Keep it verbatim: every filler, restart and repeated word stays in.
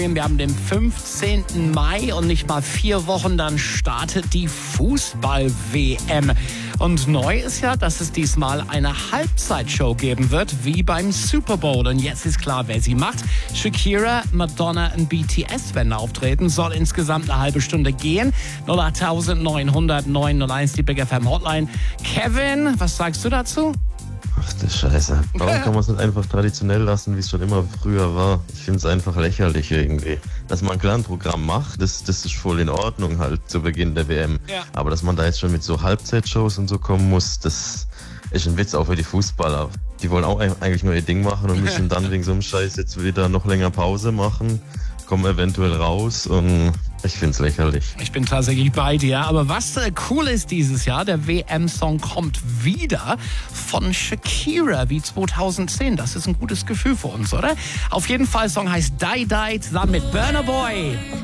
Wir haben den fünfzehnten Mai und nicht mal vier Wochen, dann startet die Fußball-W M. Und neu ist ja, dass es diesmal eine Halbzeitshow geben wird, wie beim Super Bowl. Und jetzt ist klar, wer sie macht. Shakira, Madonna und B T S werden auftreten. Soll insgesamt eine halbe Stunde gehen. null acht neun null null neun null eins, die Big F M Hotline. Kevin, was sagst du dazu? Ach du Scheiße. Warum kann man es nicht einfach traditionell lassen, wie es schon immer früher war? Ich finde es einfach lächerlich irgendwie. Dass man klar ein Programm macht, das, das ist voll in Ordnung halt zu Beginn der W M. Ja. Aber dass man da jetzt schon mit so Halbzeitshows und so kommen muss, das ist ein Witz auch für die Fußballer. Die wollen auch eigentlich nur ihr Ding machen und müssen dann wegen so einem Scheiß jetzt wieder noch länger Pause machen, kommen eventuell raus und ich finde es lächerlich. Ich bin tatsächlich bei dir. Aber was äh, cool ist dieses Jahr, der W M-Song kommt wieder von Shakira, wie zweitausendzehn. Das ist ein gutes Gefühl für uns, oder? Auf jeden Fall, der Song heißt Die Die zusammen mit Burna Boy.